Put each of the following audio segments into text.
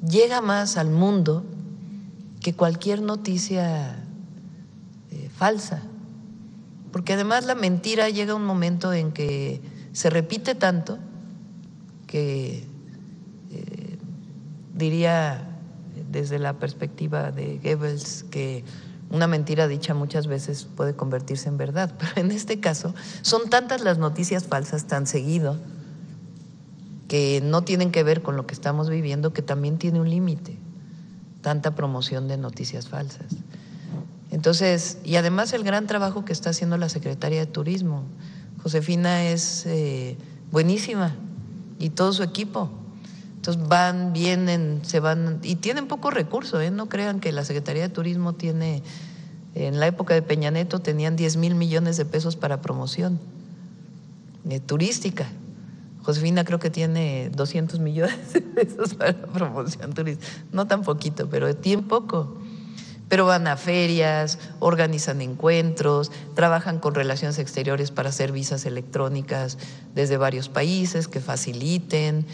llega más al mundo que cualquier noticia falsa, porque además la mentira llega a un momento en que se repite tanto que diría desde la perspectiva de Goebbels que una mentira dicha muchas veces puede convertirse en verdad, pero en este caso son tantas las noticias falsas tan seguido que no tienen que ver con lo que estamos viviendo, que también tiene un límite, tanta promoción de noticias falsas. Entonces, y además el gran trabajo que está haciendo la Secretaría de Turismo. Josefina es buenísima y todo su equipo. Entonces van, vienen, se van y tienen pocos recursos, no crean que la Secretaría de Turismo tiene, en la época de Peña Nieto tenían 10,000 millones de pesos para promoción turística. Josefina creo que tiene 200 millones de pesos para promoción turística, no tan poquito, pero tiene poco. Pero van a ferias, organizan encuentros, trabajan con relaciones exteriores para hacer visas electrónicas desde varios países que faciliten,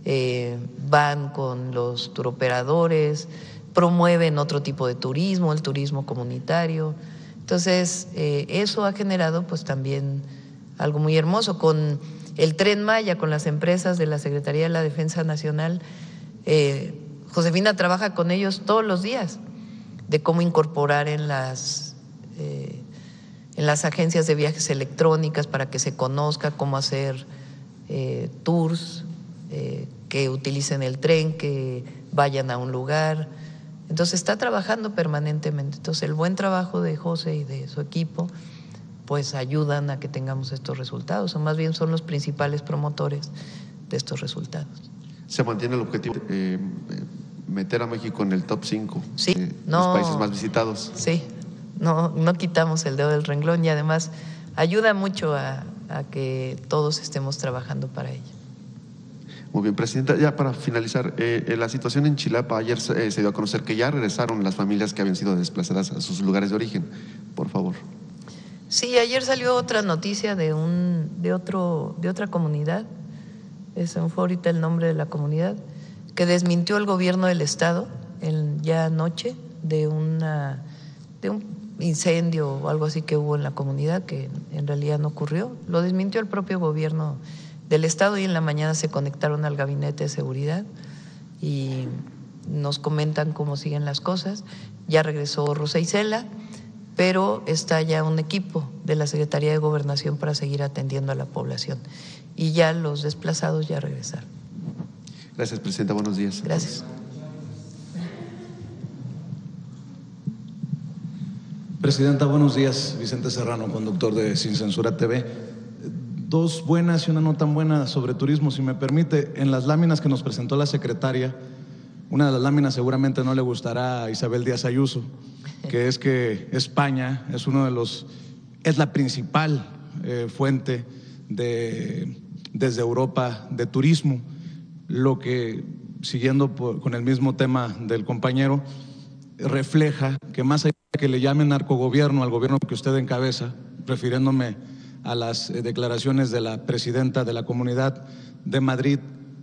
van con los turoperadores, promueven otro tipo de turismo, el turismo comunitario. Entonces, eso ha generado pues también algo muy hermoso. Con el Tren Maya, con las empresas de la Secretaría de la Defensa Nacional, Josefina trabaja con ellos todos los días de cómo incorporar en las agencias de viajes electrónicas para que se conozca cómo hacer tours, que utilicen el tren, que vayan a un lugar. Entonces está trabajando permanentemente. Entonces el buen trabajo de José y de su equipo pues ayudan a que tengamos estos resultados, o más bien son los principales promotores de estos resultados. ¿Se mantiene el objetivo de meter a México en el top 5 sí, de los países más visitados? Sí, no quitamos el dedo del renglón y además ayuda mucho a que todos estemos trabajando para ello. Muy bien, Presidenta, ya para finalizar, la situación en Chilapa, ayer se dio a conocer que ya regresaron las familias que habían sido desplazadas a sus lugares de origen, por favor. Sí, ayer salió otra noticia de otra comunidad, ese fue ahorita el nombre de la comunidad, que desmintió el gobierno del estado ya anoche de un incendio o algo así que hubo en la comunidad, que en realidad no ocurrió. Lo desmintió el propio gobierno del estado y en la mañana se conectaron al gabinete de seguridad y nos comentan cómo siguen las cosas. Ya regresó Rosa Isela, pero está ya un equipo de la Secretaría de Gobernación para seguir atendiendo a la población y ya los desplazados ya regresaron. Gracias, Presidenta. Buenos días. Gracias. Presidenta, buenos días. Vicente Serrano, conductor de Sin Censura TV. Dos buenas y una no tan buena sobre turismo, si me permite. En las láminas que nos presentó la secretaria, una de las láminas seguramente no le gustará a Isabel Díaz Ayuso, que es que España es la principal fuente desde Europa de turismo, lo que, siguiendo con el mismo tema del compañero, refleja que más allá de que le llamen narcogobierno al gobierno que usted encabeza, refiriéndome a las declaraciones de la presidenta de la Comunidad de Madrid,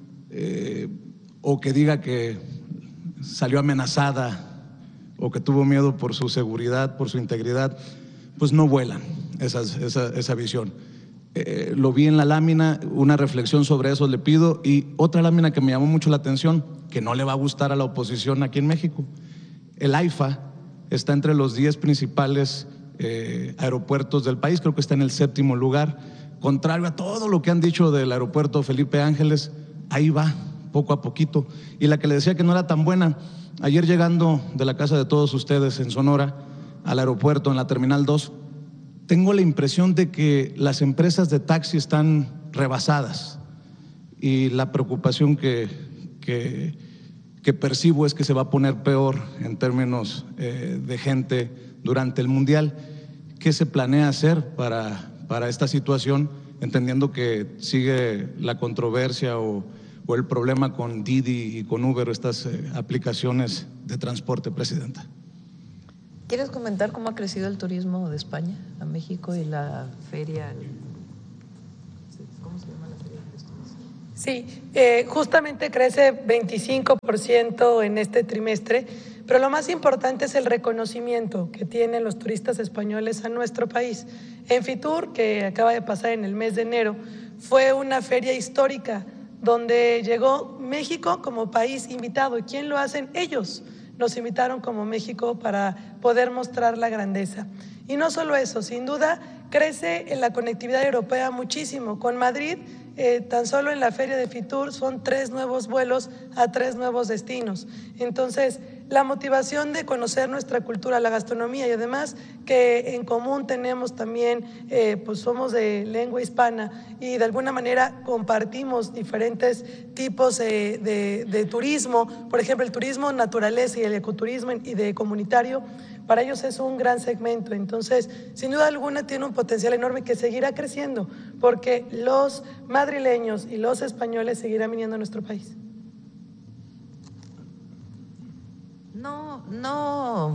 o que diga que salió amenazada o que tuvo miedo por su seguridad, por su integridad, pues no vuelan esa visión. Lo vi en la lámina, una reflexión sobre eso le pido, y otra lámina que me llamó mucho la atención, que no le va a gustar a la oposición aquí en México. El AIFA está entre los 10 principales aeropuertos del país, creo que está en el 7º lugar, contrario a todo lo que han dicho del aeropuerto Felipe Ángeles, ahí va, poco a poquito. Y la que le decía que no era tan buena, ayer llegando de la casa de todos ustedes en Sonora al aeropuerto, en la Terminal 2, tengo la impresión de que las empresas de taxi están rebasadas y la preocupación que percibo es que se va a poner peor en términos de gente durante el Mundial. ¿Qué se planea hacer para esta situación, entendiendo que sigue la controversia o el problema con Didi y con Uber, estas aplicaciones de transporte, Presidenta? ¿Quieres comentar cómo ha crecido el turismo de España a México y la feria? ¿Cómo se llama la feria? Sí, justamente crece 25% en este trimestre, pero lo más importante es el reconocimiento que tienen los turistas españoles a nuestro país. En Fitur, que acaba de pasar en el mes de enero, fue una feria histórica donde llegó México como país invitado. ¿Y quién lo hacen? Ellos nos invitaron como México para poder mostrar la grandeza. Y no solo eso, sin duda crece en la conectividad europea muchísimo. Con Madrid, tan solo en la feria de Fitur son 3 nuevos vuelos a 3 nuevos destinos. Entonces, la motivación de conocer nuestra cultura, la gastronomía y además que en común tenemos también, pues somos de lengua hispana y de alguna manera compartimos diferentes tipos de turismo, por ejemplo el turismo naturaleza y el ecoturismo y de comunitario, para ellos es un gran segmento. Entonces, sin duda alguna tiene un potencial enorme que seguirá creciendo porque los madrileños y los españoles seguirán viniendo a nuestro país. No.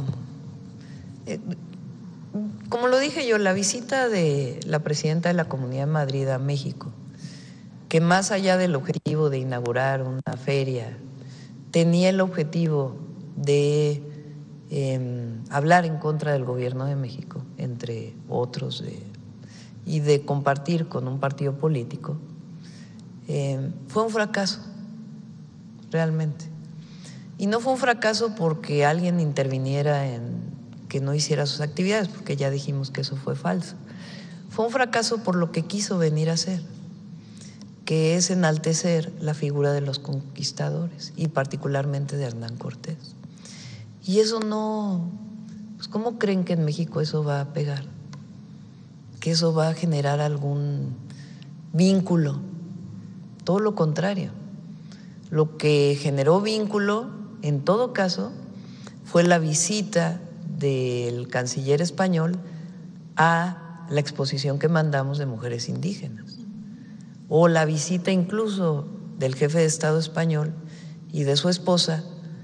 Como lo dije yo, la visita de la presidenta de la Comunidad de Madrid a México, que más allá del objetivo de inaugurar una feria, tenía el objetivo de hablar en contra del gobierno de México, entre otros, y de compartir con un partido político, fue un fracaso, realmente. Y no fue un fracaso porque alguien interviniera en que no hiciera sus actividades, porque ya dijimos que eso fue falso. Fue un fracaso por lo que quiso venir a hacer, que es enaltecer la figura de los conquistadores y particularmente de Hernán Cortés. Y eso no, pues ¿cómo creen que en México eso va a pegar? Que eso va a generar algún vínculo. Todo lo contrario. Lo que generó vínculo, en todo caso, fue la visita del canciller español a la exposición que mandamos de mujeres indígenas, o la visita incluso del jefe de Estado español y de su esposa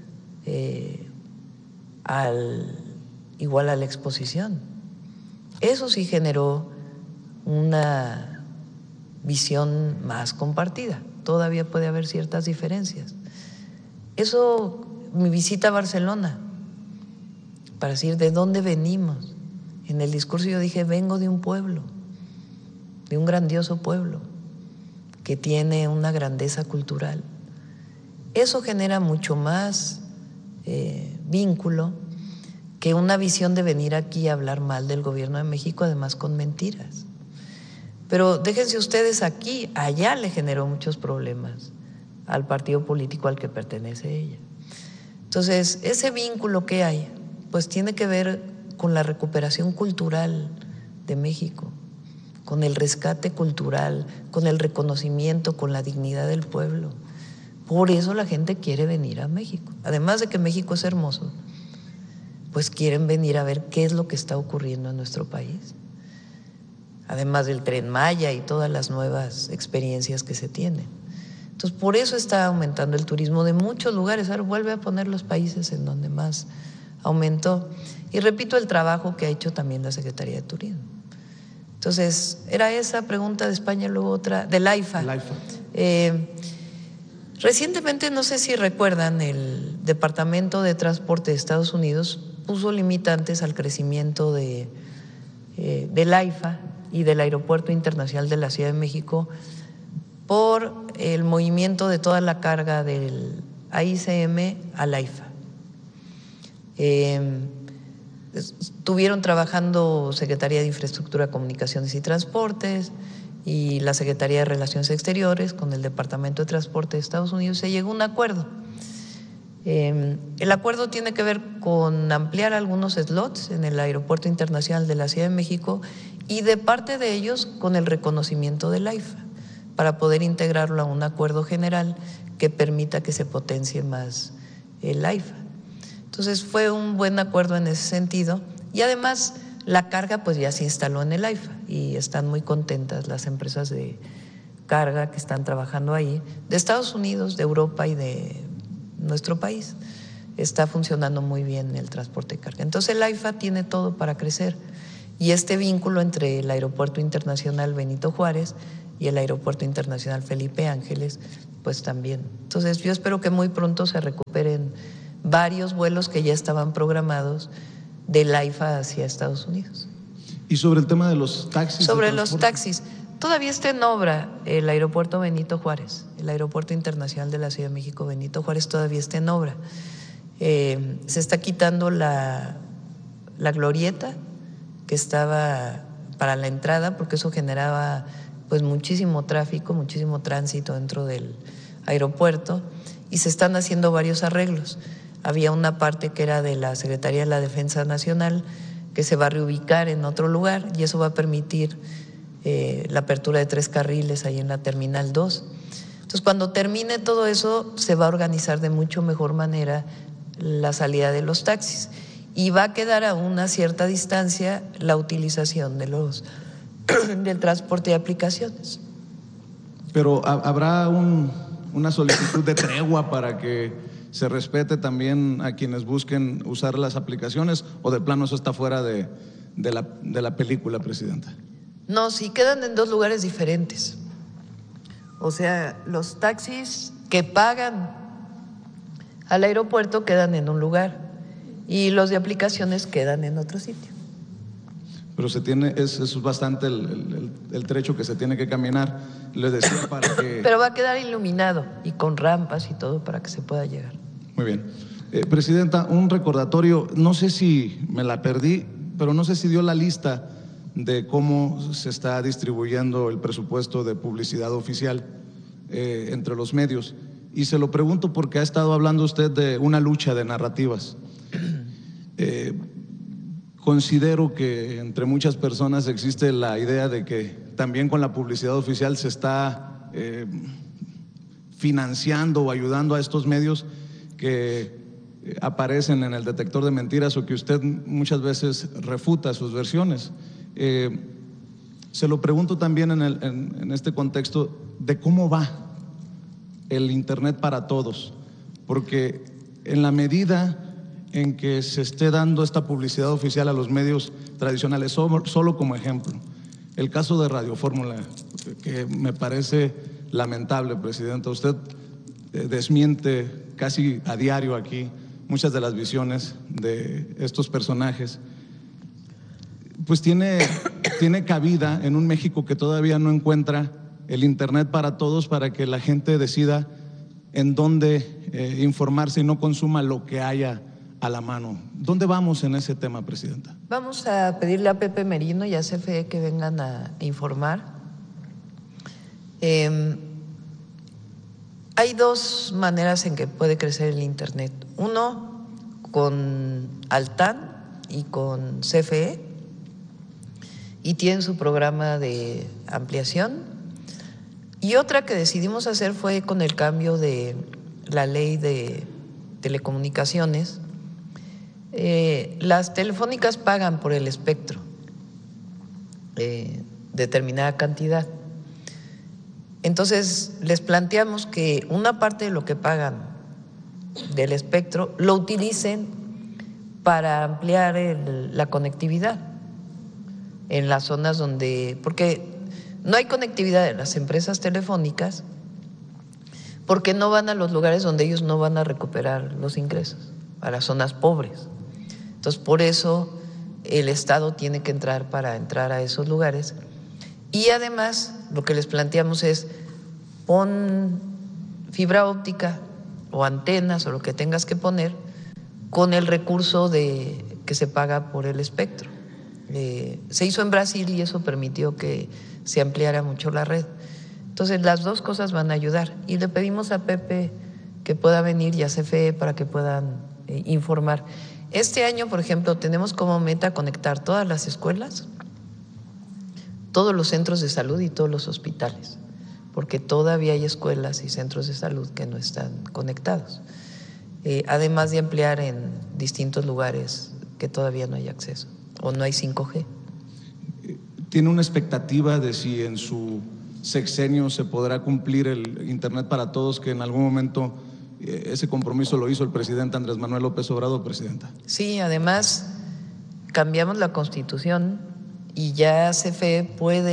igual a la exposición. Eso sí generó una visión más compartida. Todavía puede haber ciertas diferencias. Eso, mi visita a Barcelona, para decir de dónde venimos. En el discurso yo dije, vengo de un pueblo, de un grandioso pueblo que tiene una grandeza cultural. Eso genera mucho más vínculo que una visión de venir aquí a hablar mal del gobierno de México, además con mentiras. Pero déjense ustedes aquí, allá le generó muchos problemas al partido político al que pertenece ella. Entonces, ese vínculo que hay, pues tiene que ver con la recuperación cultural de México, con el rescate cultural, con el reconocimiento, con la dignidad del pueblo. Por eso la gente quiere venir a México. Además de que México es hermoso, pues quieren venir a ver qué es lo que está ocurriendo en nuestro país. Además del Tren Maya y todas las nuevas experiencias que se tienen. Entonces, por eso está aumentando el turismo de muchos lugares. Ahora vuelve a poner los países en donde más aumentó. Y repito, el trabajo que ha hecho también la Secretaría de Turismo. Entonces, era esa pregunta de España, luego otra, del AIFA. Recientemente, no sé si recuerdan, el Departamento de Transporte de Estados Unidos puso limitantes al crecimiento del AIFA y del Aeropuerto Internacional de la Ciudad de México por el movimiento de toda la carga del AICM al AIFA. Estuvieron trabajando Secretaría de Infraestructura, Comunicaciones y Transportes y la Secretaría de Relaciones Exteriores con el Departamento de Transporte de Estados Unidos. Se llegó a un acuerdo. El acuerdo tiene que ver con ampliar algunos slots en el Aeropuerto Internacional de la Ciudad de México y de parte de ellos con el reconocimiento del AIFA para poder integrarlo a un acuerdo general que permita que se potencie más el AIFA. Entonces fue un buen acuerdo en ese sentido y además la carga pues ya se instaló en el AIFA y están muy contentas las empresas de carga que están trabajando ahí, de Estados Unidos, de Europa y de nuestro país. Está funcionando muy bien el transporte de carga. Entonces el AIFA tiene todo para crecer y este vínculo entre el Aeropuerto Internacional Benito Juárez y el Aeropuerto Internacional Felipe Ángeles, pues también. Entonces yo espero que muy pronto se recuperen varios vuelos que ya estaban programados del AIFA hacia Estados Unidos. Y sobre el tema de los taxis. Sobre los taxis, todavía está en obra el aeropuerto Benito Juárez, el Aeropuerto Internacional de la Ciudad de México Benito Juárez todavía está en obra. Se está quitando la glorieta que estaba para la entrada, porque eso generaba pues muchísimo tráfico, muchísimo tránsito dentro del aeropuerto, y se están haciendo varios arreglos. Había una parte que era de la Secretaría de la Defensa Nacional que se va a reubicar en otro lugar, y eso va a permitir la apertura de 3 carriles ahí en la Terminal 2. Entonces, cuando termine todo eso, se va a organizar de mucho mejor manera la salida de los taxis, y va a quedar a una cierta distancia la utilización de del transporte de aplicaciones. Pero ¿habrá una solicitud de tregua para que se respete también a quienes busquen usar las aplicaciones, o de plano eso está fuera de la película, Presidenta? No, sí, quedan en 2 lugares diferentes. O sea, los taxis que pagan al aeropuerto quedan en un lugar y los de aplicaciones quedan en otro sitio. Pero es bastante el trecho que se tiene que caminar, les decía, para que… Pero va a quedar iluminado y con rampas y todo para que se pueda llegar. Muy bien. Presidenta, un recordatorio, no sé si me la perdí, pero no sé si dio la lista de cómo se está distribuyendo el presupuesto de publicidad oficial entre los medios. Y se lo pregunto porque ha estado hablando usted de una lucha de narrativas. Considero que entre muchas personas existe la idea de que también con la publicidad oficial se está financiando o ayudando a estos medios que aparecen en el detector de mentiras, o que usted muchas veces refuta sus versiones. Se lo pregunto también en este contexto de cómo va el Internet para todos, porque en la medida en que se esté dando esta publicidad oficial a los medios tradicionales, solo como ejemplo, el caso de Radio Fórmula, que me parece lamentable, Presidenta, usted desmiente casi a diario aquí muchas de las visiones de estos personajes, pues tiene cabida en un México que todavía no encuentra el Internet para todos, para que la gente decida en dónde informarse y no consuma lo que haya a la mano. ¿Dónde vamos en ese tema, Presidenta? Vamos a pedirle a Pepe Merino y a CFE que vengan a informar. Hay 2 maneras en que puede crecer el Internet. Uno, con Altán y con CFE, y tienen su programa de ampliación. Y otra que decidimos hacer fue con el cambio de la ley de telecomunicaciones. Las telefónicas pagan por el espectro determinada cantidad. Entonces les planteamos que una parte de lo que pagan del espectro lo utilicen para ampliar la conectividad en las zonas donde, porque no hay conectividad en las empresas telefónicas, porque no van a los lugares donde ellos no van a recuperar los ingresos, a las zonas pobres. Entonces, por eso el Estado tiene que entrar para entrar a esos lugares. Y además, lo que les planteamos es: pon fibra óptica o antenas o lo que tengas que poner con el recurso que se paga por el espectro. Se hizo en Brasil y eso permitió que se ampliara mucho la red. Entonces, las 2 cosas van a ayudar. Y le pedimos a Pepe que pueda venir y a CFE para que puedan informar. Este año, por ejemplo, tenemos como meta conectar todas las escuelas, todos los centros de salud y todos los hospitales, porque todavía hay escuelas y centros de salud que no están conectados, además de ampliar en distintos lugares que todavía no hay acceso o no hay 5G. ¿Tiene una expectativa de si en su sexenio se podrá cumplir el Internet para todos, que en algún momento ese compromiso lo hizo el presidente Andrés Manuel López Obrador, Presidenta? Sí, además cambiamos la Constitución y ya CFE puede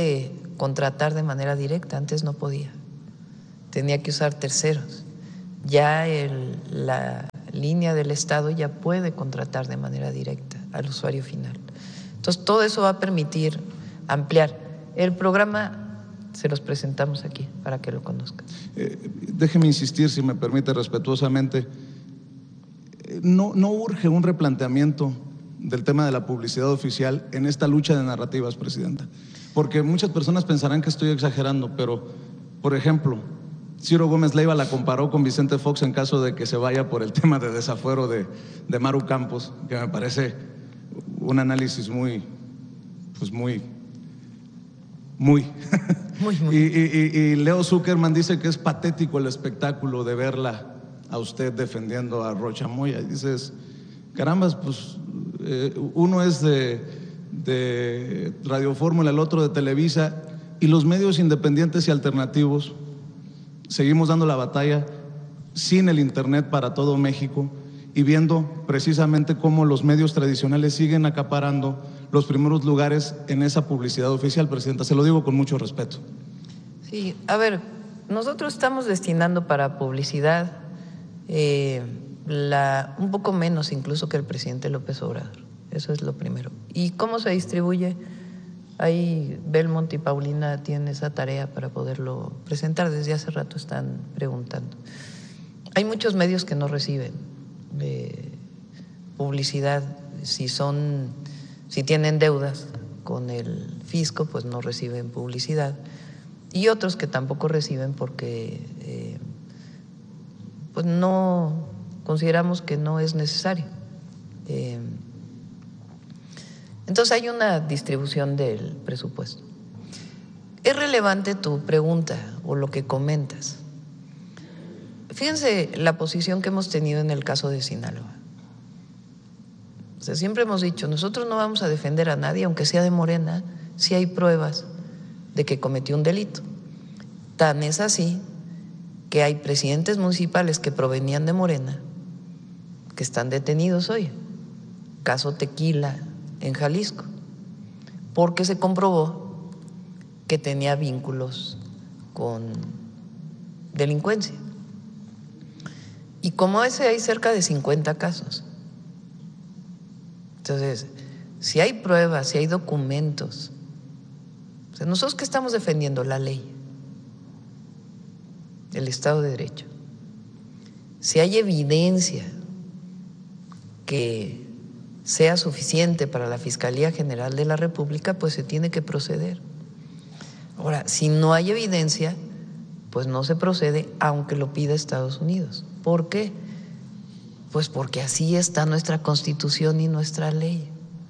contratar de manera directa, antes no podía, tenía que usar terceros. Ya la línea del Estado ya puede contratar de manera directa al usuario final. Entonces, todo eso va a permitir ampliar. El programa se los presentamos aquí para que lo conozcan. Déjeme insistir, si me permite, respetuosamente. No urge un replanteamiento del tema de la publicidad oficial en esta lucha de narrativas, Presidenta, porque muchas personas pensarán que estoy exagerando, pero, por ejemplo, Ciro Gómez Leiva la comparó con Vicente Fox en caso de que se vaya por el tema de desafuero de Maru Campos, que me parece un análisis muy. Y Leo Zuckerman dice que es patético el espectáculo de verla a usted defendiendo a Rocha Moya. Y dices, carambas, pues uno es de Radio Fórmula, el otro de Televisa, y los medios independientes y alternativos seguimos dando la batalla sin el Internet para todo México y viendo precisamente cómo los medios tradicionales siguen acaparando los primeros lugares en esa publicidad oficial, Presidenta. Se lo digo con mucho respeto. Sí, a ver, nosotros estamos destinando para publicidad un poco menos incluso que el presidente López Obrador. Eso es lo primero. ¿Y cómo se distribuye? Ahí Belmont y Paulina tienen esa tarea para poderlo presentar. Desde hace rato están preguntando. Hay muchos medios que no reciben publicidad. Si tienen deudas con el fisco, pues no reciben publicidad. Y otros que tampoco reciben porque pues no consideramos que no es necesario. Entonces hay una distribución del presupuesto. Es relevante tu pregunta o lo que comentas. Fíjense la posición que hemos tenido en el caso de Sinaloa. O sea, siempre hemos dicho, nosotros no vamos a defender a nadie, aunque sea de Morena, si hay pruebas de que cometió un delito. Tan es así que hay presidentes municipales que provenían de Morena que están detenidos hoy. Caso Tequila en Jalisco, porque se comprobó que tenía vínculos con delincuencia. Y como ese hay cerca de 50 casos. Entonces, si hay pruebas, si hay documentos, o sea, nosotros ¿qué estamos defendiendo? La ley, el Estado de Derecho. Si hay evidencia que sea suficiente para la Fiscalía General de la República, pues se tiene que proceder. Ahora, si no hay evidencia, pues no se procede, aunque lo pida Estados Unidos. ¿Por qué? Pues porque así está nuestra Constitución y nuestra ley.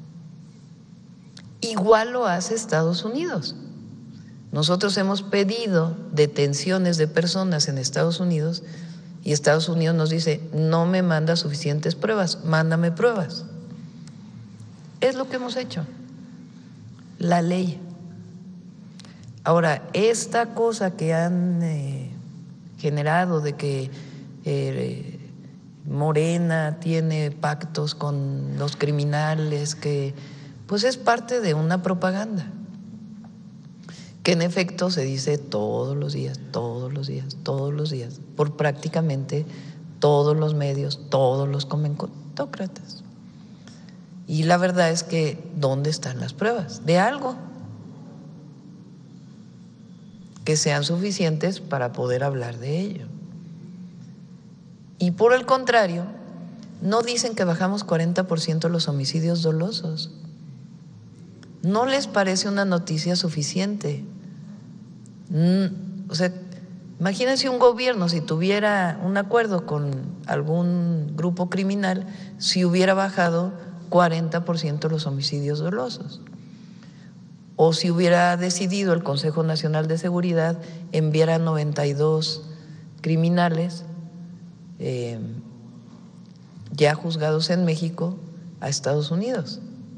Igual lo hace Estados Unidos. Nosotros hemos pedido detenciones de personas en Estados Unidos y Estados Unidos nos dice, no me manda suficientes pruebas, mándame pruebas. Es lo que hemos hecho, la ley. Ahora, esta cosa que han generado de que Morena tiene pactos con los criminales, que pues es parte de una propaganda, que en efecto se dice todos los días, por prácticamente todos los medios, todos los comentócratas. Y la verdad es que, ¿dónde están las pruebas? De algo que sean suficientes para poder hablar de ello. Y por el contrario, no dicen que bajamos 40% los homicidios dolosos. ¿No les parece una noticia suficiente? O sea, imagínense un gobierno, si tuviera un acuerdo con algún grupo criminal, si hubiera bajado 40% los homicidios dolosos. O si hubiera decidido el Consejo Nacional de Seguridad enviar a 92 criminales ya juzgados en México a Estados Unidos,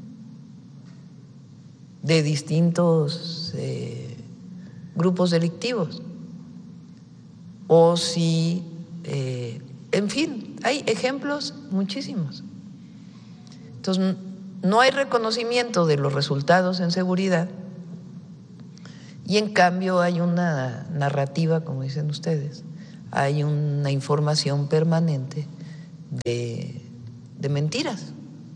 de distintos grupos delictivos. O si, en fin, hay ejemplos muchísimos. Entonces, no hay reconocimiento de los resultados en seguridad Y en cambio hay una narrativa, como dicen ustedes, hay una información permanente de mentiras.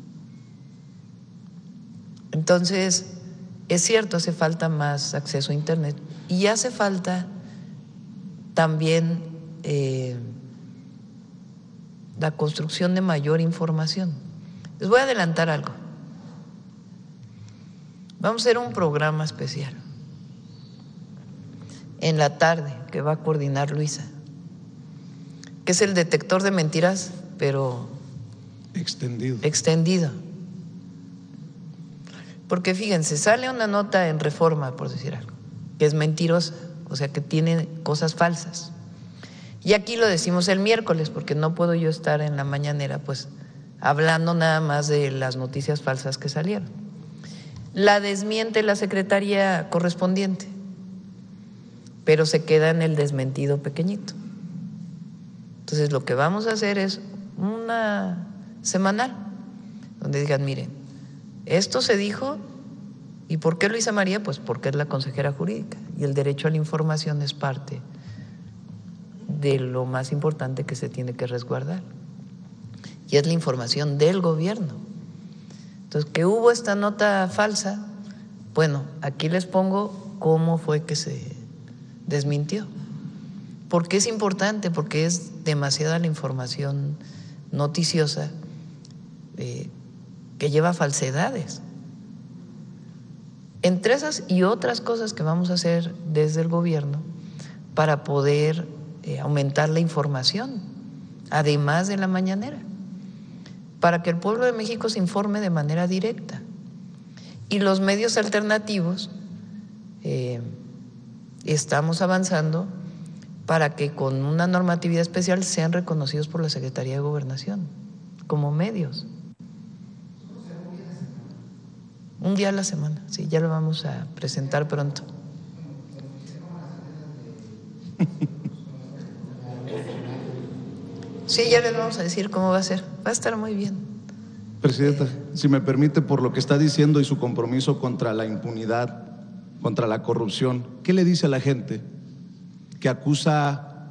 Entonces, es cierto, hace falta más acceso a Internet y hace falta también la construcción de mayor información. Les voy a adelantar algo. Vamos a hacer un programa especial en la tarde que va a coordinar Luisa, que es el detector de mentiras, pero extendido. Porque fíjense, sale una nota en Reforma, por decir algo, que es mentirosa, o sea, que tiene cosas falsas. Y aquí lo decimos el miércoles, porque no puedo yo estar en la mañanera, pues, hablando nada más de las noticias falsas que salieron. La desmiente la secretaría correspondiente, pero se queda en el desmentido pequeñito. Entonces, lo que vamos a hacer es una semanal, donde digan, miren, esto se dijo, ¿y por qué Luisa María? Pues porque es la consejera jurídica y el derecho a la información es parte de lo más importante que se tiene que resguardar, y es la información del gobierno. Entonces, que hubo esta nota falsa, bueno, aquí les pongo cómo fue que se desmintió. ¿Por qué es importante? Porque es demasiada la información noticiosa que lleva falsedades. Entre esas y otras cosas que vamos a hacer desde el gobierno para poder aumentar la información, además de la mañanera, para que el pueblo de México se informe de manera directa. Y los medios alternativos estamos avanzando para que con una normatividad especial sean reconocidos por la Secretaría de Gobernación como medios. Un día a la semana, sí, ya lo vamos a presentar pronto. Sí, ya les vamos a decir cómo va a ser. Va a estar muy bien. Presidenta, si me permite, por lo que está diciendo y su compromiso contra la impunidad, contra la corrupción, ¿qué le dice a la gente que acusa,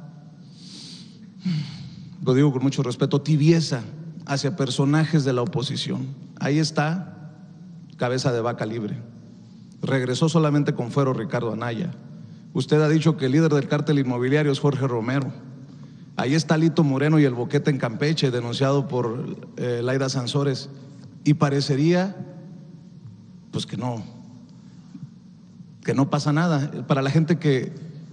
lo digo con mucho respeto, tibieza hacia personajes de la oposición? Ahí está cabeza de vaca libre. Regresó solamente con fuero Ricardo Anaya. Usted ha dicho que el líder del cártel inmobiliario es Jorge Romero. Ahí está Lito Moreno y el boquete en Campeche, denunciado por Laida Sansores. Y parecería, pues que no pasa nada. Para la gente que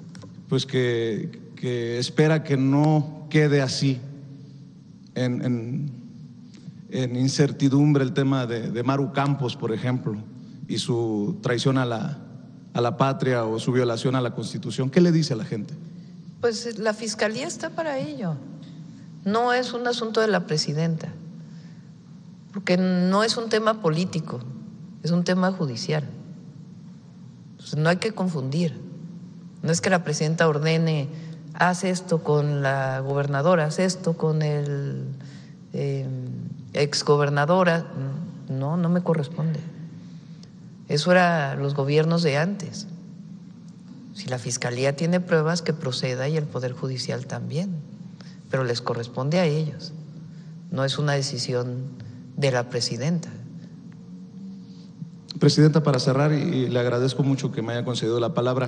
espera que no quede así, en incertidumbre el tema de Maru Campos, por ejemplo, y su traición a la patria o su violación a la Constitución. ¿Qué le dice a la gente? Pues la Fiscalía está para ello. No es un asunto de la presidenta, porque no es un tema político, es un tema judicial. Entonces, no hay que confundir. No es que la presidenta ordene, haz esto con la gobernadora, haz esto con el exgobernadora. No me corresponde. Eso era los gobiernos de antes. Si la Fiscalía tiene pruebas, que proceda, y el Poder Judicial también, pero les corresponde a ellos. No es una decisión de la presidenta. Presidenta, para cerrar, y le agradezco mucho que me haya concedido la palabra,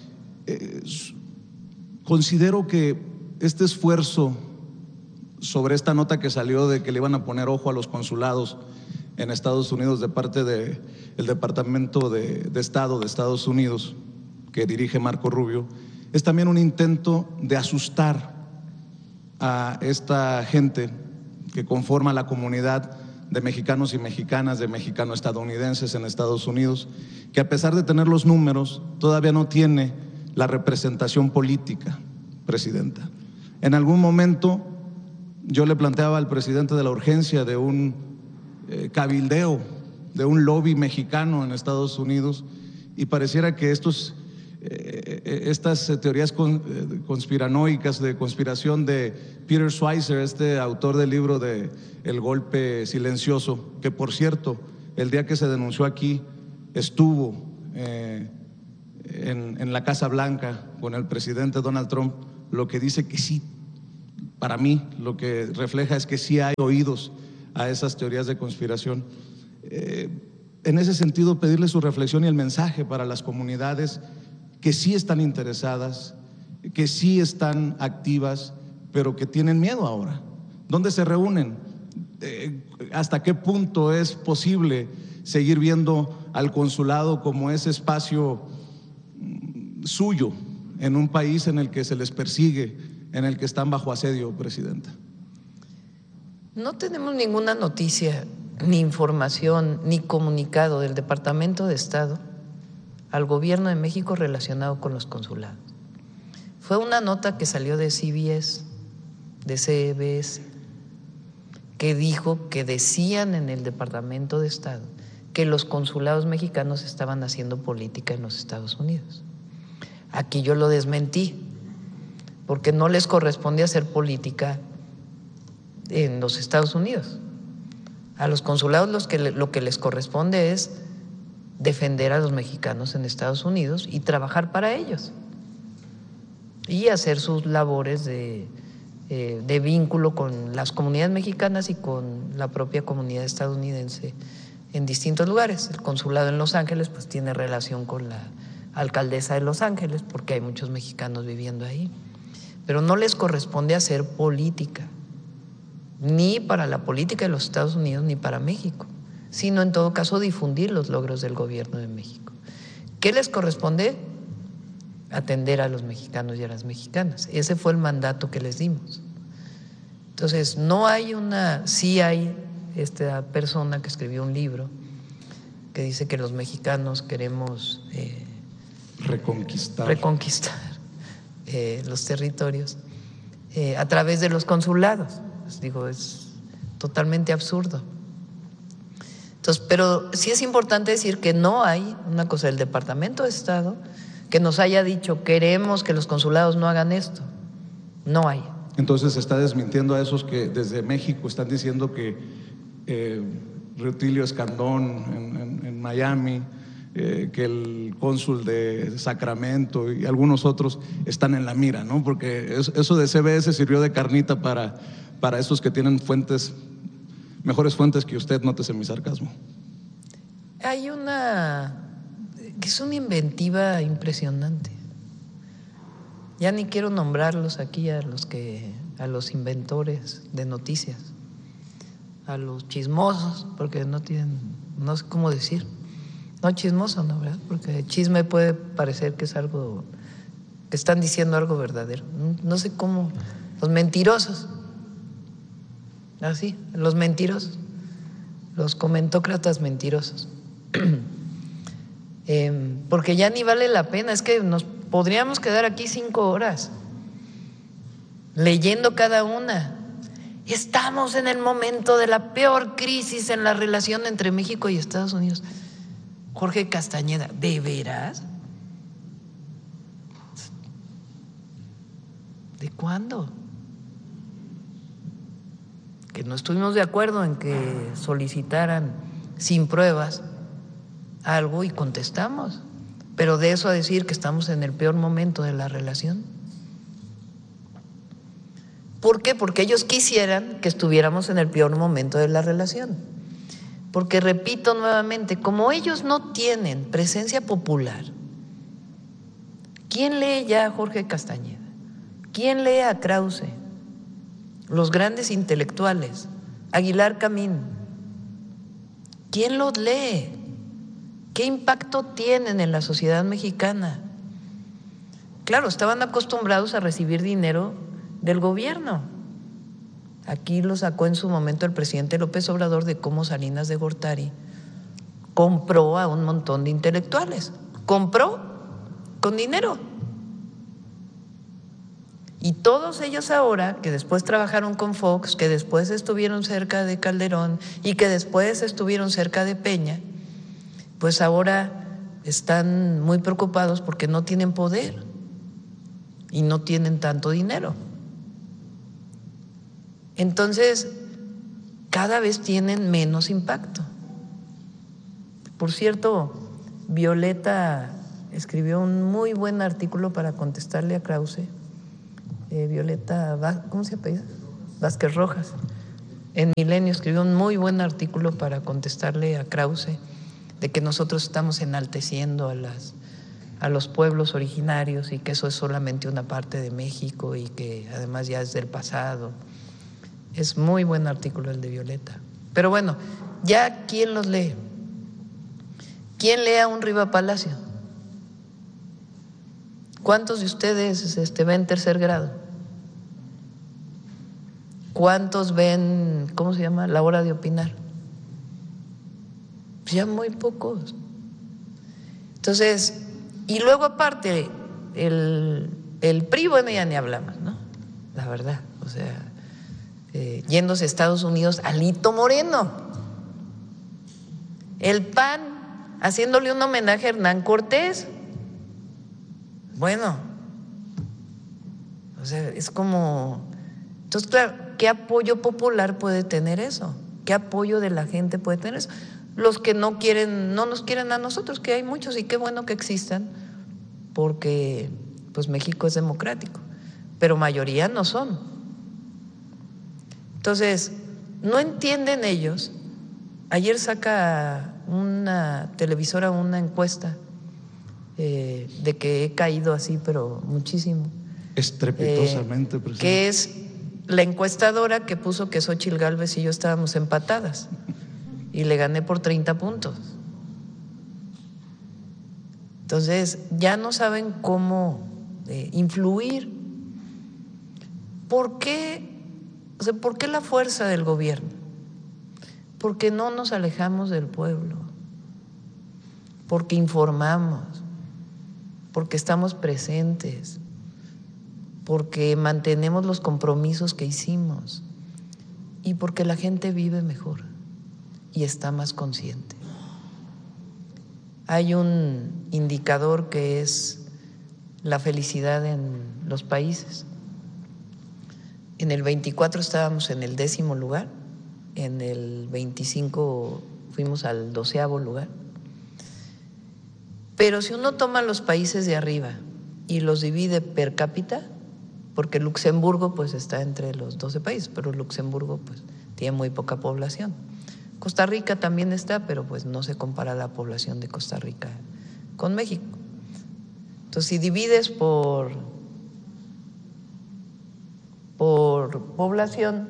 considero que este esfuerzo sobre esta nota que salió de que le iban a poner ojo a los consulados en Estados Unidos de parte del Departamento de Estado de Estados Unidos, que dirige Marco Rubio, es también un intento de asustar a esta gente que conforma la comunidad de mexicanos y mexicanas, de mexicano-estadounidenses en Estados Unidos, que a pesar de tener los números, todavía no tiene la representación política, presidenta. En algún momento yo le planteaba al presidente de la urgencia de un cabildeo, de un lobby mexicano en Estados Unidos, y pareciera que estas teorías conspiranoicas de conspiración de Peter Schweizer, este autor del libro de El golpe silencioso, que por cierto, el día que se denunció aquí estuvo en la Casa Blanca con el presidente Donald Trump, lo que dice que sí, para mí, lo que refleja es que sí hay oídos a esas teorías de conspiración. En ese sentido, pedirle su reflexión y el mensaje para las comunidades que sí están interesadas, que sí están activas, pero que tienen miedo ahora. ¿Dónde se reúnen? ¿Hasta qué punto es posible seguir viendo al consulado como ese espacio suyo en un país en el que se les persigue, en el que están bajo asedio, presidenta? No tenemos ninguna noticia, ni información, ni comunicado del Departamento de Estado al Gobierno de México relacionado con los consulados. Fue una nota que salió de CBS, de CBS, que dijo que decían en el Departamento de Estado que los consulados mexicanos estaban haciendo política en los Estados Unidos. Aquí yo lo desmentí, porque no les corresponde hacer política en los Estados Unidos. A los consulados lo que les corresponde es defender a los mexicanos en Estados Unidos y trabajar para ellos y hacer sus labores de vínculo con las comunidades mexicanas y con la propia comunidad estadounidense en distintos lugares. El consulado en Los Ángeles pues tiene relación con la alcaldesa de Los Ángeles porque hay muchos mexicanos viviendo ahí, pero no les corresponde hacer política, ni para la política de los Estados Unidos ni para México, sino en todo caso difundir los logros del gobierno de México. ¿Qué les corresponde? Atender a los mexicanos y a las mexicanas. Ese fue el mandato que les dimos. Entonces, no hay sí hay esta persona que escribió un libro que dice que los mexicanos queremos reconquistar los territorios a través de los consulados. Pues digo, es totalmente absurdo. Entonces, pero sí es importante decir que no hay una cosa del Departamento de Estado que nos haya dicho queremos que los consulados no hagan esto. No hay. Entonces se está desmintiendo a esos que desde México están diciendo que Rutilio Escandón en Miami, que el cónsul de Sacramento y algunos otros están en la mira, ¿no? Porque eso de CBS sirvió de carnita para esos que tienen mejores fuentes que usted, nótese mi sarcasmo. Hay que es una inventiva impresionante. Ya ni quiero nombrarlos aquí a los inventores de noticias, a los chismosos, porque no sé cómo decir. No chismoso, ¿no? ¿Verdad? Porque chisme puede parecer que es algo, que están diciendo algo verdadero. No sé cómo, los mentirosos. Así, los mentirosos, los comentócratas mentirosos. Porque ya ni vale la pena, es que nos podríamos quedar aquí 5 horas leyendo cada una. Estamos en el momento de la peor crisis en la relación entre México y Estados Unidos. Jorge Castañeda, ¿de veras? ¿De cuándo? Que no estuvimos de acuerdo en que solicitaran sin pruebas algo y contestamos, pero de eso a decir que estamos en el peor momento de la relación. ¿Por qué? Porque ellos quisieran que estuviéramos en el peor momento de la relación. Porque repito nuevamente, como ellos no tienen presencia popular, ¿quién lee ya a Jorge Castañeda? ¿Quién lee a Krause? Los grandes intelectuales, Aguilar Camín. ¿Quién los lee? ¿Qué impacto tienen en la sociedad mexicana? Claro, estaban acostumbrados a recibir dinero del gobierno. Aquí lo sacó en su momento el presidente López Obrador de cómo Salinas de Gortari compró a un montón de intelectuales. Compró con dinero. Y todos ellos ahora, que después trabajaron con Fox, que después estuvieron cerca de Calderón y que después estuvieron cerca de Peña, pues ahora están muy preocupados porque no tienen poder y no tienen tanto dinero. Entonces, cada vez tienen menos impacto. Por cierto, Violeta escribió un muy buen artículo para contestarle a Krause, Violeta, ¿cómo se apellida? Vázquez Rojas. En Milenio escribió un muy buen artículo para contestarle a Krause de que nosotros estamos enalteciendo a los pueblos originarios y que eso es solamente una parte de México y que además ya es del pasado. Es muy buen artículo el de Violeta. Pero bueno, ya ¿quién los lee? ¿Quién lee a un Riva Palacio? ¿Cuántos de ustedes ven tercer grado? ¿Cuántos ven, cómo se llama, La Hora de Opinar? Pues ya muy pocos. Entonces, y luego aparte, el PRI, bueno, ya ni hablamos, ¿no? La verdad, o sea, yéndose a Estados Unidos, Alito Moreno. El PAN, haciéndole un homenaje a Hernán Cortés. Bueno, o sea, es como… Entonces, claro, ¿qué apoyo popular puede tener eso? ¿Qué apoyo de la gente puede tener eso? Los que no nos quieren a nosotros, que hay muchos y qué bueno que existan, porque pues México es democrático, pero mayoría no son. Entonces, no entienden ellos. Ayer saca una televisora una encuesta de que he caído así, pero muchísimo. Estrepitosamente, presidente. Que es la encuestadora que puso que Xóchitl Gálvez y yo estábamos empatadas y le gané por 30 puntos. Entonces, ya no saben cómo influir. ¿Por qué? O sea, ¿por qué la fuerza del gobierno? Porque no nos alejamos del pueblo, porque informamos, porque estamos presentes, porque mantenemos los compromisos que hicimos y porque la gente vive mejor y está más consciente. Hay un indicador que es la felicidad en los países. En el 24 estábamos en el 10º lugar, en el 25 fuimos al 12º lugar. Pero si uno toma los países de arriba y los divide per cápita, porque Luxemburgo pues está entre los 12 países, pero Luxemburgo pues tiene muy poca población. Costa Rica también está, pero pues no se compara la población de Costa Rica con México. Entonces, si divides por población,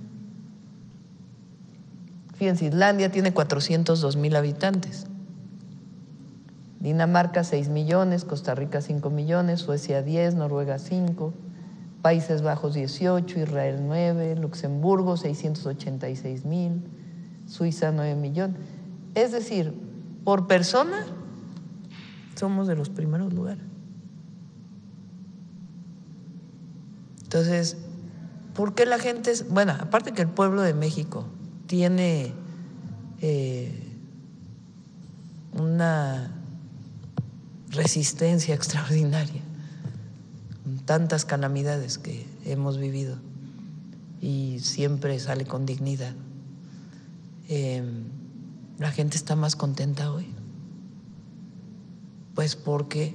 fíjense, Islandia tiene 402,000 habitantes, Dinamarca 6 millones, Costa Rica 5 millones, Suecia 10, Noruega 5, Países Bajos 18, Israel 9, Luxemburgo 686,000, Suiza 9 millones. Es decir, por persona somos de los primeros lugares. Entonces, ¿por qué la gente es? Bueno, aparte que el pueblo de México tiene una resistencia extraordinaria, tantas calamidades que hemos vivido y siempre sale con dignidad. La gente está más contenta hoy, pues porque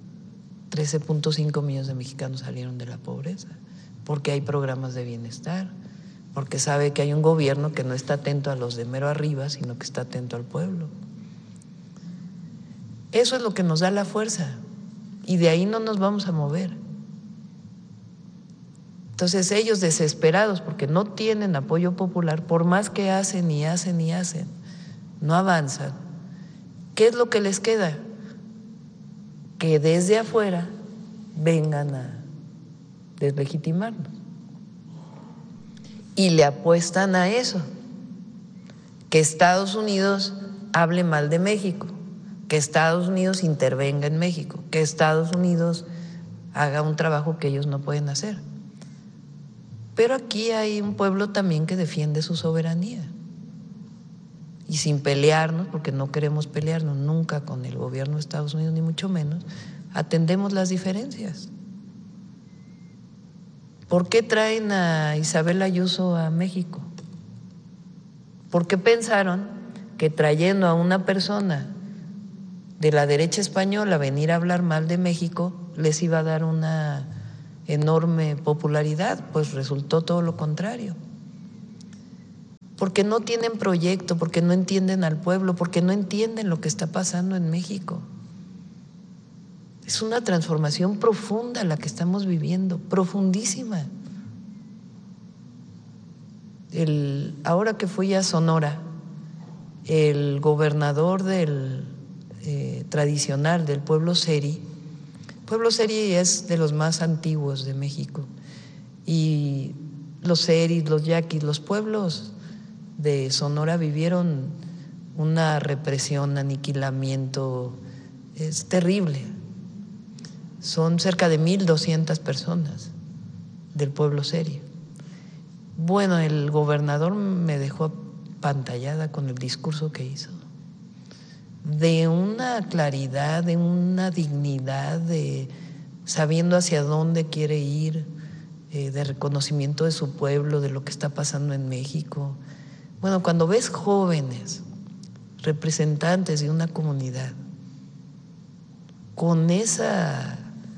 13.5 millones de mexicanos salieron de la pobreza, porque hay programas de bienestar, porque sabe que hay un gobierno que no está atento a los de mero arriba, sino que está atento al pueblo. Eso es lo que nos da la fuerza y de ahí no nos vamos a mover. Entonces ellos desesperados porque no tienen apoyo popular, por más que hacen y hacen y hacen, no avanzan. ¿Qué es lo que les queda? Que desde afuera vengan a deslegitimarnos. Y le apuestan a eso, que Estados Unidos hable mal de México, que Estados Unidos intervenga en México, que Estados Unidos haga un trabajo que ellos no pueden hacer. Pero aquí hay un pueblo también que defiende su soberanía. Y sin pelearnos, porque no queremos pelearnos nunca con el gobierno de Estados Unidos, ni mucho menos, atendemos las diferencias. ¿Por qué traen a Isabel Ayuso a México? ¿Por qué pensaron que trayendo a una persona de la derecha española venir a hablar mal de México les iba a dar una enorme popularidad, pues resultó todo lo contrario. Porque no tienen proyecto, porque no entienden al pueblo, porque no entienden lo que está pasando en México. Es una transformación profunda la que estamos viviendo, profundísima. Ahora que fui a Sonora, el gobernador tradicional del pueblo Seri es de los más antiguos de México, y los Seris, los Yaquis, los pueblos de Sonora vivieron una represión, aniquilamiento, es terrible. Son cerca de 1,200 personas del pueblo Seri. Bueno, el gobernador me dejó apantallada con el discurso que hizo, de una claridad, de una dignidad, de sabiendo hacia dónde quiere ir, de reconocimiento de su pueblo, de lo que está pasando en México. Bueno, cuando ves jóvenes, representantes de una comunidad, con esa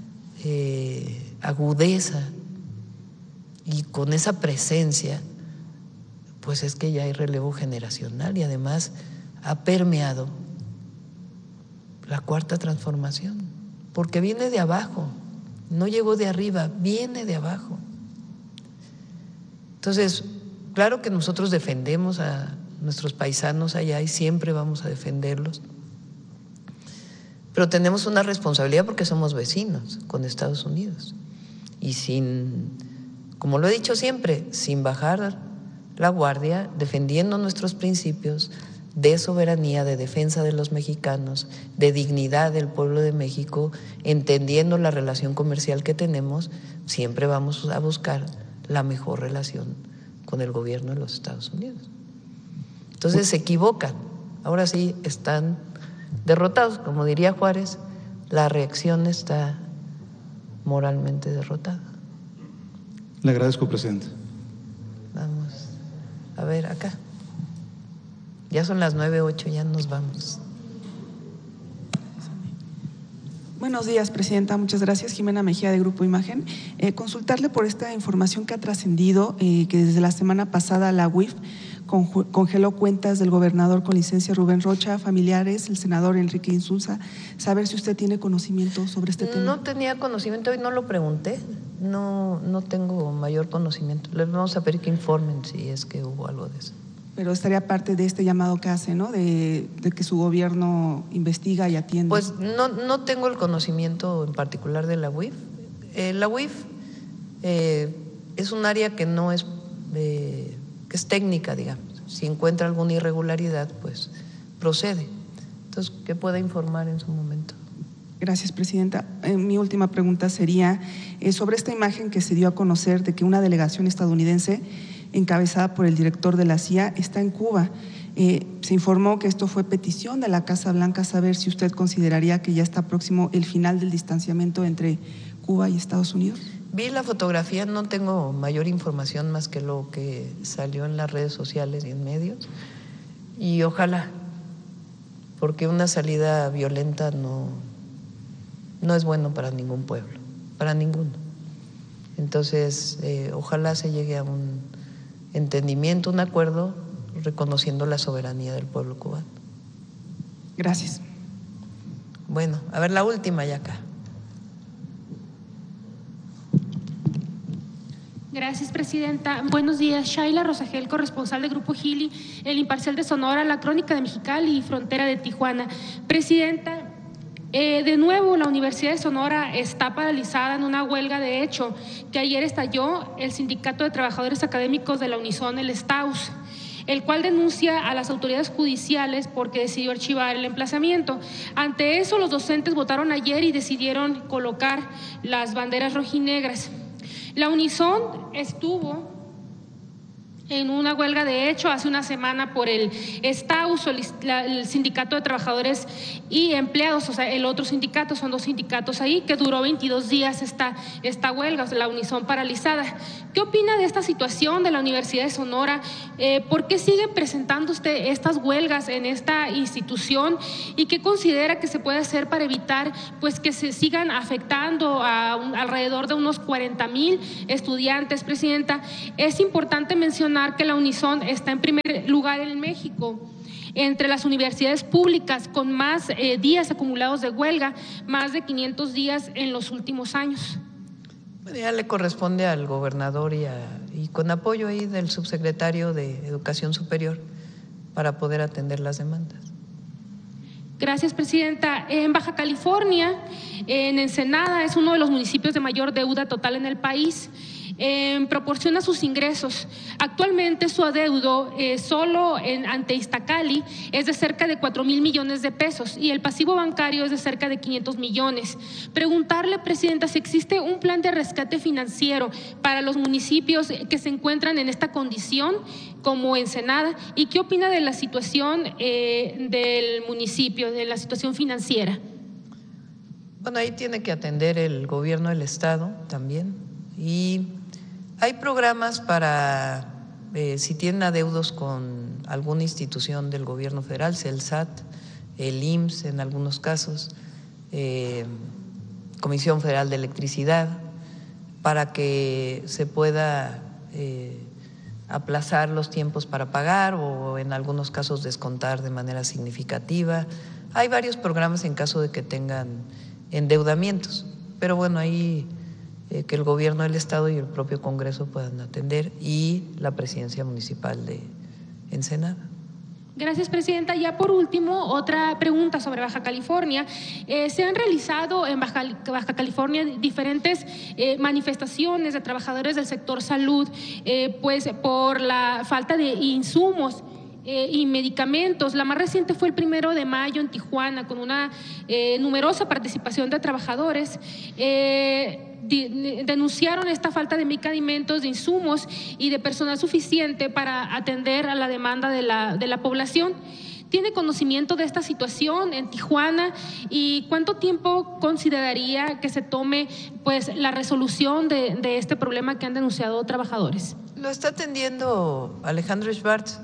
agudeza y con esa presencia, pues es que ya hay relevo generacional y además ha permeado la cuarta transformación, porque viene de abajo, no llegó de arriba, viene de abajo. Entonces, claro que nosotros defendemos a nuestros paisanos allá y siempre vamos a defenderlos, pero tenemos una responsabilidad porque somos vecinos con Estados Unidos y como lo he dicho siempre, sin bajar la guardia, defendiendo nuestros principios de soberanía, de defensa de los mexicanos, de dignidad del pueblo de México, entendiendo la relación comercial que tenemos, siempre vamos a buscar la mejor relación con el gobierno de los Estados Unidos. Entonces se equivocan, ahora sí están derrotados, como diría Juárez, la reacción está moralmente derrotada. Le agradezco, presidente. Vamos, a ver acá. Ya son las 9:08, ya nos vamos. Buenos días, presidenta. Muchas gracias. Jimena Mejía, de Grupo Imagen. Consultarle por esta información que ha trascendido, que desde la semana pasada la UIF congeló cuentas del gobernador con licencia Rubén Rocha, familiares, el senador Enrique Insulza. Saber si usted tiene conocimiento sobre este tema. No tenía conocimiento y no lo pregunté. No tengo mayor conocimiento. Les vamos a pedir que informen si es que hubo algo de eso. Pero estaría parte de este llamado que hace, ¿no? De que su gobierno investiga y atiende. Pues no tengo el conocimiento en particular de la UIF. La UIF es un área que no es, que es técnica, digamos. Si encuentra alguna irregularidad, pues procede. Entonces, que pueda informar en su momento. Gracias, presidenta. Mi última pregunta sería sobre esta imagen que se dio a conocer de que una delegación estadounidense encabezada por el director de la CIA está en Cuba. Se informó que esto fue petición de la Casa Blanca. Saber si usted consideraría que ya está próximo el final del distanciamiento entre Cuba y Estados Unidos. Vi la fotografía, no tengo mayor información más que lo que salió en las redes sociales y en medios, y ojalá, porque una salida violenta no es bueno para ningún pueblo, para ninguno. Entonces, ojalá se llegue a un entendimiento, un acuerdo, reconociendo la soberanía del pueblo cubano. Gracias. Bueno, a ver la última ya acá. Gracias, presidenta. Buenos días. Shaila Rosagel, corresponsal de Grupo Gili, El Imparcial de Sonora, La Crónica de Mexicali y Frontera de Tijuana. Presidenta, de nuevo la Universidad de Sonora está paralizada en una huelga de hecho que ayer estalló el Sindicato de Trabajadores Académicos de la Unison, el STAUS, el cual denuncia a las autoridades judiciales porque decidió archivar el emplazamiento. Ante eso, los docentes votaron ayer y decidieron colocar las banderas rojinegras. La Unison estuvo en una huelga, de hecho, hace una semana por el STAUS, el Sindicato de Trabajadores y Empleados, o sea, el otro sindicato, son 2 sindicatos ahí, que duró 22 días esta huelga, o sea, la Unison paralizada. ¿Qué opina de esta situación de la Universidad de Sonora? ¿Por qué siguen presentando usted estas huelgas en esta institución? ¿Y qué considera que se puede hacer para evitar pues que se sigan afectando a alrededor de unos 40,000 estudiantes, Presidenta? Es importante mencionar que la Unison está en primer lugar en México entre las universidades públicas con más días acumulados de huelga, más de 500 días en los últimos años. Bueno, ya le corresponde al gobernador y con apoyo ahí del subsecretario de Educación Superior para poder atender las demandas. Gracias, Presidenta. En Baja California, en Ensenada, es uno de los municipios de mayor deuda total en el país. Proporciona sus ingresos. Actualmente su adeudo solo ante Iztacali es de cerca de 4,000 millones de pesos y el pasivo bancario es de cerca de 500 millones. Preguntarle, Presidenta, si existe un plan de rescate financiero para los municipios que se encuentran en esta condición, como Ensenada, y qué opina de la situación del municipio, de la situación financiera. Bueno, ahí tiene que atender el gobierno del estado también, y hay programas para si tienen adeudos con alguna institución del gobierno federal, el SAT, el IMSS en algunos casos, Comisión Federal de Electricidad, para que se pueda aplazar los tiempos para pagar o en algunos casos descontar de manera significativa. Hay varios programas en caso de que tengan endeudamientos, pero bueno, ahí que el gobierno del estado y el propio Congreso puedan atender, y la presidencia municipal de Ensenada. Gracias, Presidenta. Ya por último, otra pregunta sobre Baja California. Se han realizado en Baja California diferentes manifestaciones de trabajadores del sector salud, pues por la falta de insumos y medicamentos. La más reciente fue el 1 de mayo en Tijuana, con una numerosa participación de trabajadores. Denunciaron esta falta de medicamentos, de insumos y de personal suficiente para atender a la demanda de la población. ¿Tiene conocimiento de esta situación en Tijuana y cuánto tiempo consideraría que se tome pues la resolución de este problema que han denunciado trabajadores? Lo está atendiendo Alejandro Schwartz.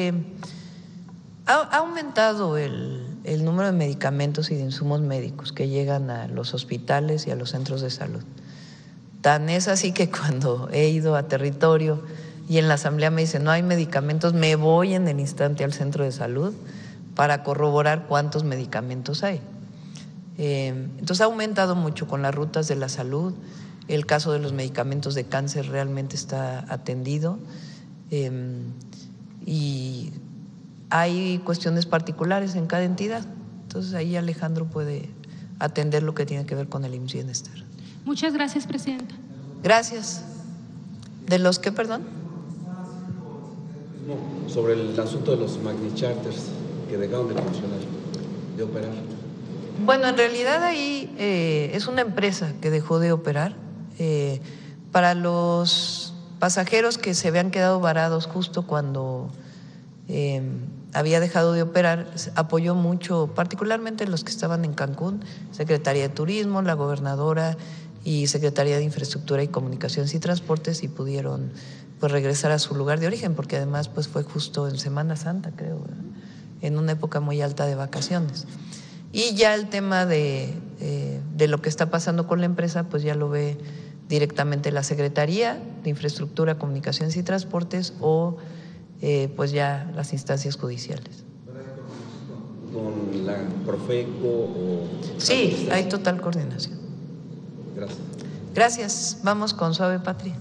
Ha aumentado el número de medicamentos y de insumos médicos que llegan a los hospitales y a los centros de salud. Tan es así que cuando he ido a territorio y en la asamblea me dicen no hay medicamentos, me voy en el instante al centro de salud para corroborar cuántos medicamentos hay. Entonces ha aumentado mucho con las rutas de la salud. El caso de los medicamentos de cáncer realmente está atendido, y hay cuestiones particulares en cada entidad. Entonces ahí Alejandro puede atender lo que tiene que ver con el IMSS Bienestar. Muchas gracias, Presidenta. Gracias. ¿De los qué, perdón? No, sobre el asunto de los Magni Charters que dejaron de funcionar, de operar. Bueno, en realidad ahí es una empresa que dejó de operar. Para los pasajeros que se habían quedado varados justo cuando había dejado de operar, apoyó mucho, particularmente los que estaban en Cancún, Secretaría de Turismo, la gobernadora y Secretaría de Infraestructura y Comunicaciones y Transportes, y pudieron pues regresar a su lugar de origen, porque además pues fue justo en Semana Santa, creo, ¿verdad? En una época muy alta de vacaciones. Y ya el tema de lo que está pasando con la empresa, pues ya lo ve directamente la Secretaría de Infraestructura, Comunicaciones y Transportes o pues ya las instancias judiciales. ¿Con la Profeco o...? Sí, hay total coordinación. Gracias. Gracias. Vamos con Suave Patria.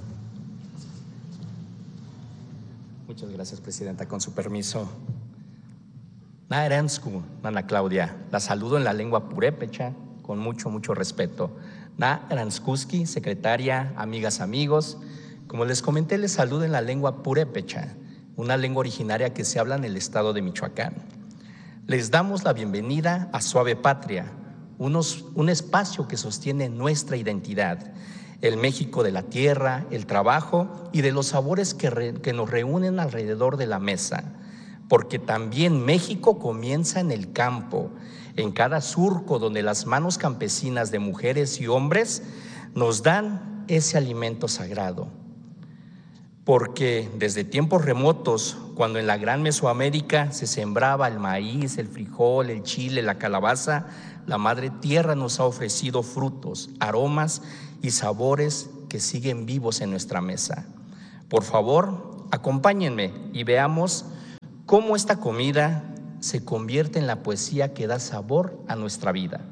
Muchas gracias, Presidenta. Con su permiso. Naeransku, Ana Claudia, la saludo en la lengua purépecha con mucho respeto. Naeranskuski, secretaria, amigas, amigos. Como les comenté, les saludo en la lengua purépecha, una lengua originaria que se habla en el estado de Michoacán. Les damos la bienvenida a Suave Patria, un espacio que sostiene nuestra identidad. el México de la tierra, el trabajo y de los sabores que nos reúnen alrededor de la mesa, porque también México comienza en el campo, en cada surco donde las manos campesinas de mujeres y hombres nos dan ese alimento sagrado. Porque desde tiempos remotos, cuando en la gran Mesoamérica se sembraba el maíz, el frijol, el chile, la calabaza, la Madre Tierra nos ha ofrecido frutos, aromas y sabores que siguen vivos en nuestra mesa. Por favor, acompáñenme y veamos cómo esta comida se convierte en la poesía que da sabor a nuestra vida.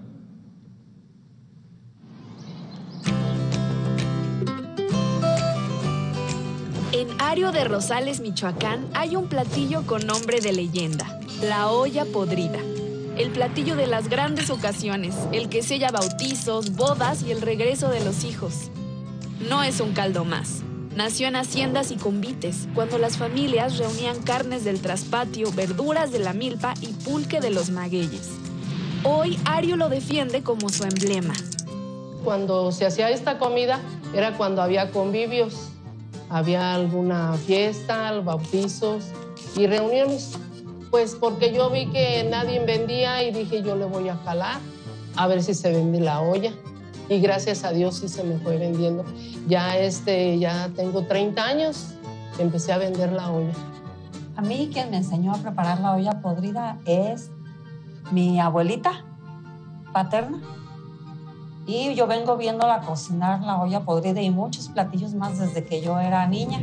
En Ario de Rosales, Michoacán, hay un platillo con nombre de leyenda, la olla podrida. El platillo de las grandes ocasiones, el que sella bautizos, bodas y el regreso de los hijos. No es un caldo más. Nació en haciendas y convites, cuando las familias reunían carnes del traspatio, verduras de la milpa y pulque de los magueyes. Hoy Ario lo defiende como su emblema. Cuando se hacía esta comida era cuando había convivios, había alguna fiesta, bautizos y reuniones. Pues porque yo vi que nadie vendía y dije yo le voy a calar a ver si se vende la olla. Y gracias a Dios sí se me fue vendiendo. Ya tengo 30 años que empecé a vender la olla. A mí quien me enseñó a preparar la olla podrida es mi abuelita paterna. Y yo vengo viéndola cocinar la olla podrida y muchos platillos más desde que yo era niña.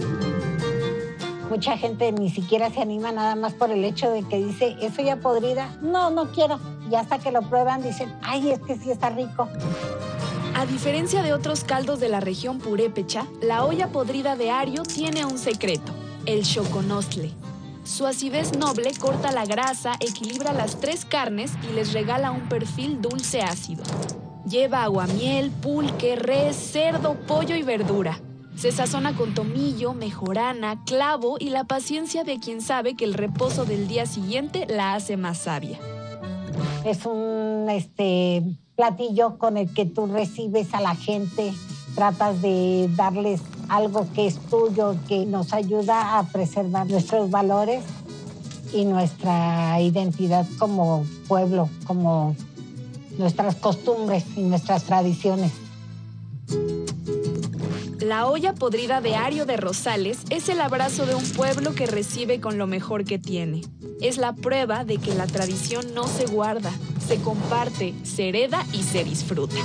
Mucha gente ni siquiera se anima nada más por el hecho de que dice, ¿es olla podrida? No, no quiero. Y hasta que lo prueban dicen, ay, es que sí está rico. A diferencia de otros caldos de la región purépecha, la olla podrida de Ario tiene un secreto, el xoconostle. Su acidez noble corta la grasa, equilibra las 3 carnes y les regala un perfil dulce ácido. Lleva aguamiel, pulque, res, cerdo, pollo y verdura. Se sazona con tomillo, mejorana, clavo y la paciencia de quien sabe que el reposo del día siguiente la hace más sabia. Es un platillo con el que tú recibes a la gente, tratas de darles algo que es tuyo, que nos ayuda a preservar nuestros valores y nuestra identidad como pueblo, como nuestras costumbres y nuestras tradiciones. La olla podrida de Ario de Rosales es el abrazo de un pueblo que recibe con lo mejor que tiene. Es la prueba de que la tradición no se guarda, se comparte, se hereda y se disfruta.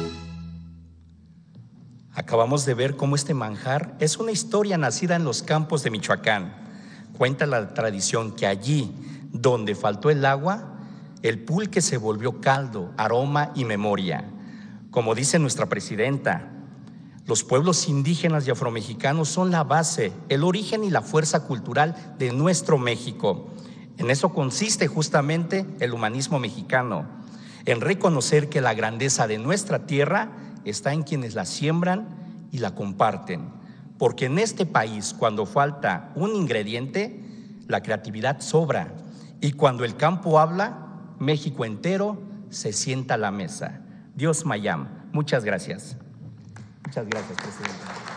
Acabamos de ver cómo este manjar es una historia nacida en los campos de Michoacán. Cuenta la tradición que allí, donde faltó el agua, el pulque se volvió caldo, aroma y memoria. Como dice nuestra presidenta, los pueblos indígenas y afromexicanos son la base, el origen y la fuerza cultural de nuestro México. En eso consiste justamente el humanismo mexicano, en reconocer que la grandeza de nuestra tierra está en quienes la siembran y la comparten. Porque en este país, cuando falta un ingrediente, la creatividad sobra. Y cuando el campo habla, México entero se sienta a la mesa. Dios Mayam. Muchas gracias. Muchas gracias, presidente.